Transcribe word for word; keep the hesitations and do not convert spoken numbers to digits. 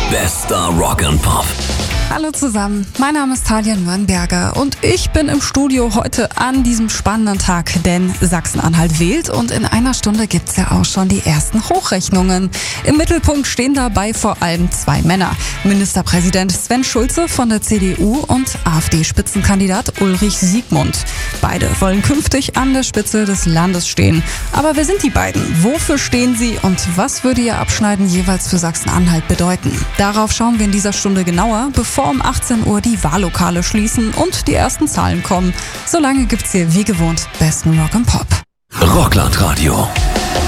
Bester Rock and Pop. Hallo zusammen, mein Name ist Talia Nürnberger und ich bin im Studio heute an diesem spannenden Tag, denn Sachsen-Anhalt wählt und in einer Stunde gibt's ja auch schon die ersten Hochrechnungen. Im Mittelpunkt stehen dabei vor allem zwei Männer, Ministerpräsident Sven Schulze von der C D U und AfD-Spitzenkandidat Ulrich Siegmund. Beide wollen künftig an der Spitze des Landes stehen. Aber wer sind die beiden? Wofür stehen sie und was würde ihr Abschneiden jeweils für Sachsen-Anhalt bedeuten? Darauf schauen wir in dieser Stunde genauer, bevor um achtzehn Uhr die Wahllokale schließen und die ersten Zahlen kommen. Solange gibt's hier wie gewohnt besten Rock and Pop. Rockland Radio.